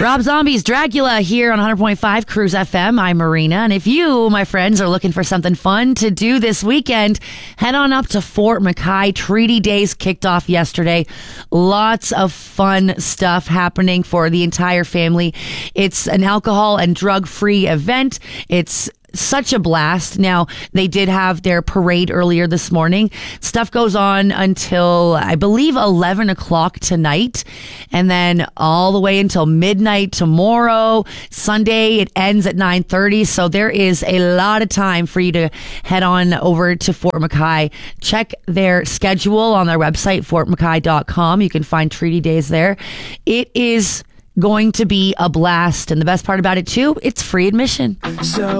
Rob Zombie's Dracula here on 100.5 Cruise FM. I'm Marina. And if you, my friends, are looking for something fun to do this weekend, head on up to Fort McKay. Treaty Days kicked off yesterday. Lots of fun stuff happening for the entire family. It's an alcohol and drug-free event. It's such a blast. Now, they did have their parade earlier this morning. Stuff goes on until, I believe, 11 o'clock tonight, and then all the way until midnight tomorrow. Sunday, it ends at 9:30, so there is a lot of time for you to head on over to Fort McKay. Check their schedule on their website, fortmckay.com. You can find Treaty Days there. It is going to be a blast, and the best part about it, too, it's free admission. So